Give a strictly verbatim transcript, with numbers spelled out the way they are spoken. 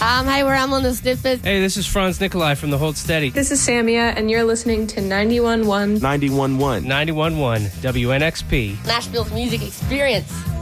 Um, hi, we're Amlin the Sniffers. Hey, this is Franz Nikolai from the Hold Steady. This is Samia, and you're listening to ninety-one point one. ninety-one point one. ninety-one point one W N X P. Nashville's music experience.